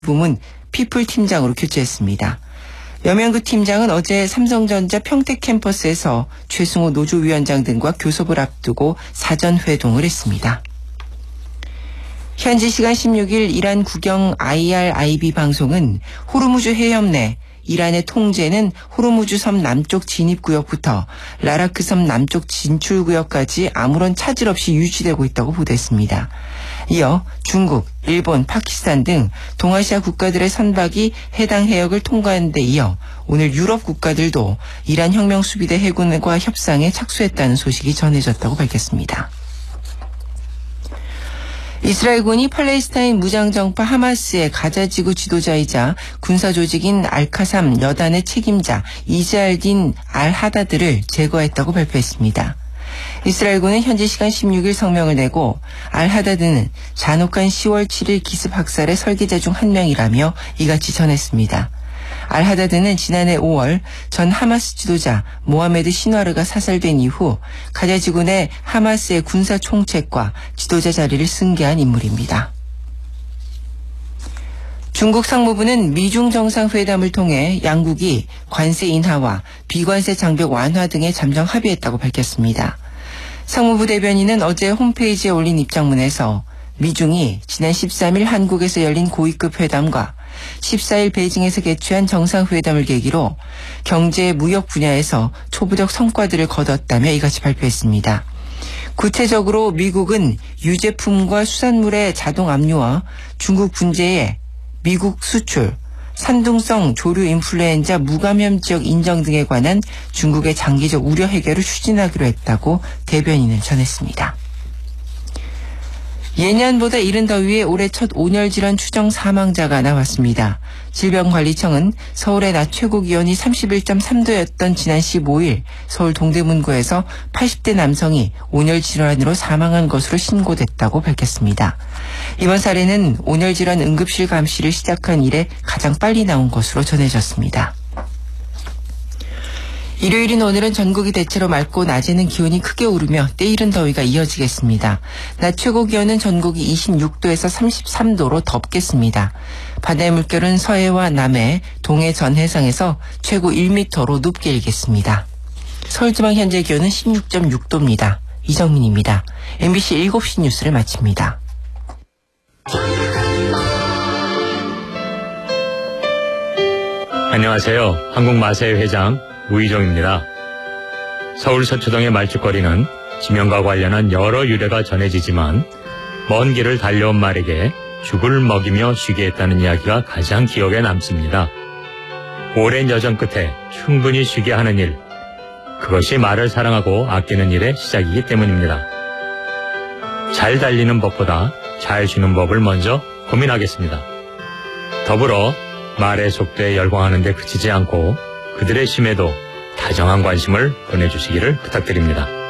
부문 피플 팀장으로 교체했습니다. 염영구 팀장은 어제 삼성전자 평택 캠퍼스에서 최승호 노조위원장 등과 교섭을 앞두고 사전회동을 했습니다. 현지 시간 16일 이란 국영 IRIB 방송은 호르무즈 해협 내 이란의 통제는 호르무즈 섬 남쪽 진입구역부터 라라크 섬 남쪽 진출구역까지 아무런 차질 없이 유지되고 있다고 보도했습니다. 이어 중국, 일본, 파키스탄 등 동아시아 국가들의 선박이 해당 해역을 통과하는 데 이어 오늘 유럽 국가들도 이란 혁명수비대 해군과 협상에 착수했다는 소식이 전해졌다고 밝혔습니다. 이스라엘군이 팔레스타인 무장정파 하마스의 가자지구 지도자이자 군사조직인 알카삼 여단의 책임자 이즈알딘 알하다드를 제거했다고 발표했습니다. 이스라엘군은 현지 시간 16일 성명을 내고 알하다드는 잔혹한 10월 7일 기습 학살의 설계자 중 한 명이라며 이같이 전했습니다. 알하다드는 지난해 5월 전 하마스 지도자 모하메드 시나르가 사살된 이후 가자지구 내 하마스의 군사 총책과 지도자 자리를 승계한 인물입니다. 중국 상무부는 미중 정상회담을 통해 양국이 관세 인하와 비관세 장벽 완화 등에 잠정 합의했다고 밝혔습니다. 상무부 대변인은 어제 홈페이지에 올린 입장문에서 미중이 지난 13일 한국에서 열린 고위급 회담과 14일 베이징에서 개최한 정상회담을 계기로 경제 무역 분야에서 초부적 성과들을 거뒀다며 이같이 발표했습니다. 구체적으로 미국은 유제품과 수산물의 자동 압류와 중국 분재의 미국 수출, 산둥성 조류 인플루엔자 무감염 지역 인정 등에 관한 중국의 장기적 우려 해결을 추진하기로 했다고 대변인은 전했습니다. 예년보다 이른 더위에 올해 첫 온열 질환 추정 사망자가 나왔습니다. 질병관리청은 서울의 낮 최고 기온이 31.3도였던 지난 15일 서울 동대문구에서 80대 남성이 온열 질환으로 사망한 것으로 신고됐다고 밝혔습니다. 이번 사례는 온열 질환 응급실 감시를 시작한 이래 가장 빨리 나온 것으로 전해졌습니다. 일요일인 오늘은 전국이 대체로 맑고 낮에는 기온이 크게 오르며 때이른 더위가 이어지겠습니다. 낮 최고 기온은 전국이 26도에서 33도로 덥겠습니다. 바다의 물결은 서해와 남해, 동해 전 해상에서 최고 1m로 높게 일겠습니다. 서울지방 현재 기온은 16.6도입니다. 이정민입니다. MBC 7시 뉴스를 마칩니다. 안녕하세요. 한국마사회 회장 우희정입니다. 서울 서초동의 말죽거리는 지명과 관련한 여러 유래가 전해지지만 먼 길을 달려온 말에게 죽을 먹이며 쉬게 했다는 이야기가 가장 기억에 남습니다. 오랜 여정 끝에 충분히 쉬게 하는 일, 그것이 말을 사랑하고 아끼는 일의 시작이기 때문입니다. 잘 달리는 법보다 잘 쉬는 법을 먼저 고민하겠습니다. 더불어 말의 속도에 열광하는 데 그치지 않고 그들의 심에도 다정한 관심을 보내주시기를 부탁드립니다.